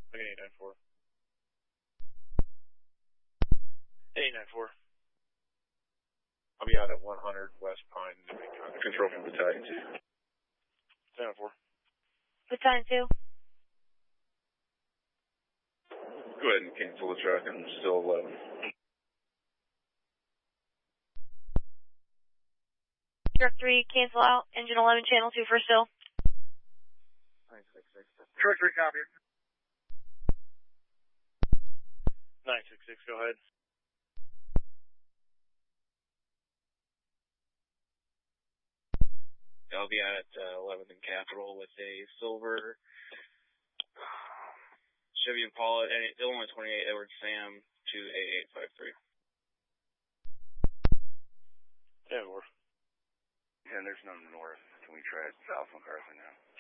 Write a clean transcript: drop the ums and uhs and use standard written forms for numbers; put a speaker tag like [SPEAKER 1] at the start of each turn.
[SPEAKER 1] Okay, 894. 894. I'll be out at 100 West Pine to make control from Battalion 2. 10-4.
[SPEAKER 2] Battalion 2.
[SPEAKER 1] Go ahead and cancel the truck. I'm still 11.
[SPEAKER 2] Truck 3, cancel out. Engine 11, channel 2 for still.
[SPEAKER 1] 966.
[SPEAKER 3] Truck 3, copy.
[SPEAKER 1] 966, go ahead. I'll be out at 11th and Capitol with a silver Chevy Impala, Illinois 28, Edward Sam, 28853. 10-4.
[SPEAKER 3] And there's none north. Can we try south MacArthur now?